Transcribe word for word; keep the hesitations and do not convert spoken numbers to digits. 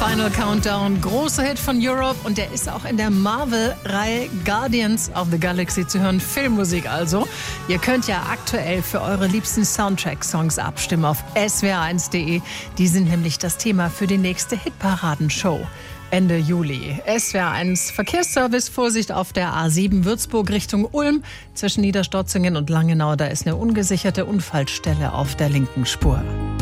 Final Countdown, großer Hit von Europe und der ist auch in der Marvel-Reihe Guardians of the Galaxy zu hören. Filmmusik also. Ihr könnt ja aktuell für eure liebsten Soundtrack-Songs abstimmen auf s w r eins punkt d e. Die sind nämlich das Thema für die nächste Hitparadenshow Ende Juli. S W R eins Verkehrsservice, Vorsicht auf der A sieben Würzburg Richtung Ulm. Zwischen Niederstotzingen und Langenau, da ist eine ungesicherte Unfallstelle auf der linken Spur.